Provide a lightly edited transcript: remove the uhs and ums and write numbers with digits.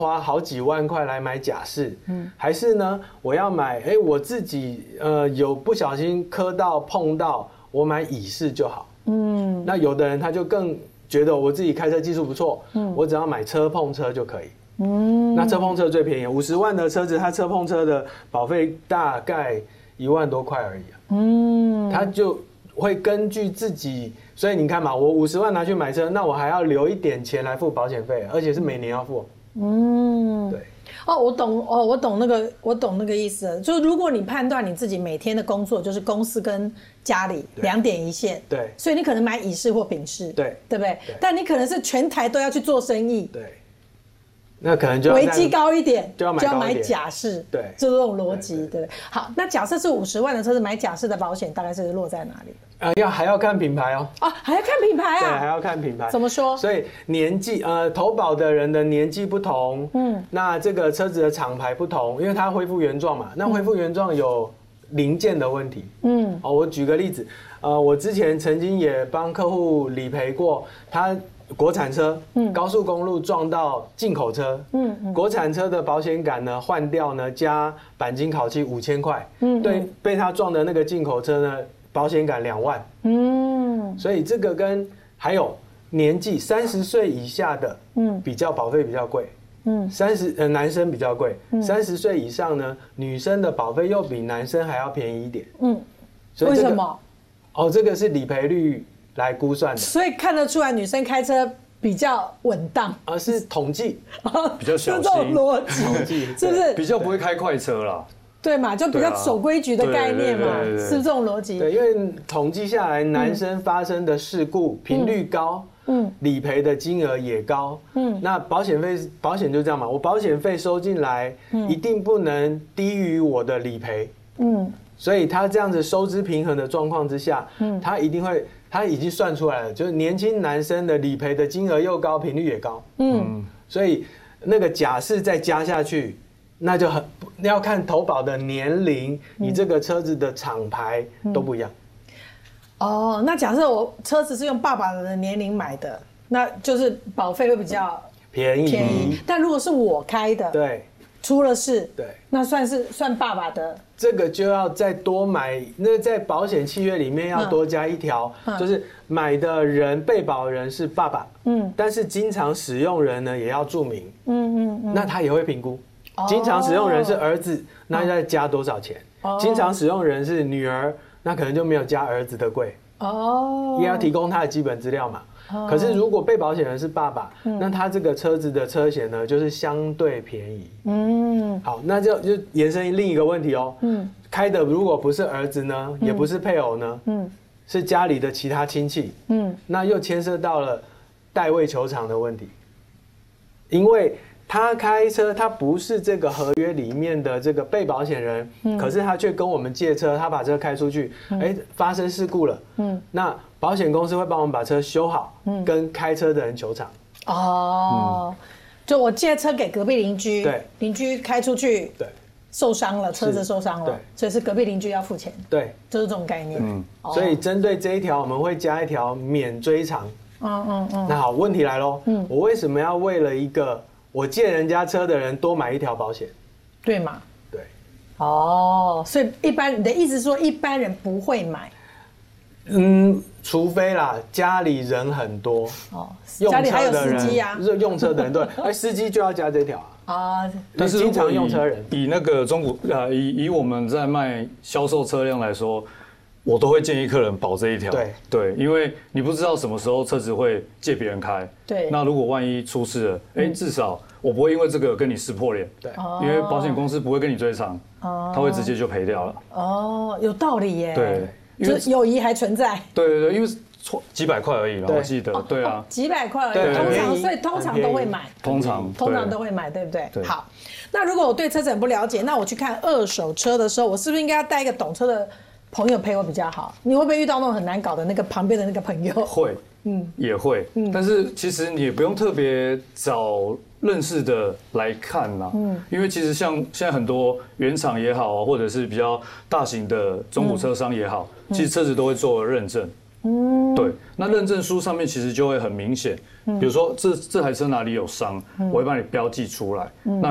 花好几万块来买甲式，还是呢我要买我自己有不小心磕到碰到，我买乙式就好。那有的人他就更觉得我自己开车技术不错，我只要买车碰车就可以。那车碰车最便宜，50万的车子，它车碰车的保费大概1万多块而已啊。他就会根据自己，所以你看嘛，我50万拿去买车，那我还要留一点钱来付保险费，而且是每年要付。对。 我懂那个意思了。就是如果你判断你自己每天的工作就是公司跟家里2点一线， 对， 所以你可能买乙式或丙式， 对不对？但你可能是全台都要去做生意， 对。那可能就要危机高一点， 就要买甲式， 对， 就是这种逻辑，对。好，那假设是50万的车子，买甲式的保险大概是落在哪里？ 还要看品牌哦。 还要看品牌啊？ 对，还要看品牌。 怎么说？ 所以年纪，投保的人的年纪不同，那这个车子的厂牌不同，因为它恢复原状嘛，那恢复原状有零件的问题。我举个例子，我之前曾经也帮客户理赔过，他国产车，高速公路撞到进口车，国产车的保险杆呢换掉呢加钣金烤漆5000块，对，被他撞的那个进口车呢保险杆2万，所以这个跟还有年纪30岁以下的，比较保费比较贵，男生比较贵，30岁以上呢女生的保费又比男生还要便宜一点，所以为什么？ 这个是理赔率来估算的， 所以看得出来女生开车比较稳当， 是统计， 比较小心， 是这种逻辑，是不是？ 比较不会开快车啦， 对嘛，就比较守规矩的概念嘛，是这种逻辑。 对，因为统计下来，男生发生的事故频率高，理赔的金额也高，那保险就这样嘛，我保险费收进来，一定不能低于我的理赔，所以他这样子收支平衡的状况之下，他一定会。他已经算出来了，就是年轻男生的理赔的金额又高，频率也高，所以那个甲式再加下去，那就要看投保的年龄，你这个车子的厂牌都不一样。 那假设我车子是用爸爸的年龄买的，那就是保费会比较便宜。 但如果是我开的， 对， 出了事， 对， 那算爸爸的。 这个就要再多买，那在保险契约里面要多加一条，就是买的人被保人是爸爸，但是经常使用人呢也要注明，那他也会评估，经常使用人是儿子，那再加多少钱？经常使用人是女儿，那可能就没有加儿子的贵，也要提供他的基本资料嘛。可是如果被保险人是爸爸，那他这个车子的车险呢，就是相对便宜。好，那就延伸另一个问题哦。开的如果不是儿子呢，也不是配偶呢，是家里的其他亲戚，那又牵涉到了代位求偿的问题，因为他开车，他不是这个合约里面的这个被保险人，可是他却跟我们借车，他把车开出去，发生事故了，那保险公司会帮我们把车修好，跟开车的人求偿。 就我借车给隔壁邻居， 对， 邻居开出去， 对， 受伤了，车子受伤了，所以是隔壁邻居要付钱， 对， 就是这种概念。 所以针对这一条，我们会加一条免追偿。那好，问题来咯，我为什么要为了一个我借人家车的人多买一条保险？ 对嘛？ 对。 所以你的意思是说一般人不会买？ 除非啦，家里人很多， 家里还有司机啊， 用车的人对，司机就要加这条但是经常用车人， 以那个以我们在卖销售车辆来说，我都会建议客人保这一条。对，因为你不知道什么时候车子会借别人开。 对， 那如果万一出事了，至少我不会因为这个跟你撕破脸。 对， 因为保险公司不会跟你追偿，他会直接就赔掉了。 有道理耶。 对。 就是友谊还存在， 对，因为几百块而已啦，我记得，对啊， 几百块而已，所以通常都会买， 通常都会买，对不对？好，那如果我对车子很不了解，那我去看二手车的时候，我是不是应该要带一个懂车的朋友陪我比较好？你会不会遇到那种很难搞的那个旁边的那个朋友？ 会，也会，但是其实你也不用特别找认识的来看啦，因为其实像现在很多原厂也好，或者是比较大型的中古车商也好，其实车子都会做认证， 对，那认证书上面其实就会很明显，比如说这台车哪里有伤，我会帮你标记出来。那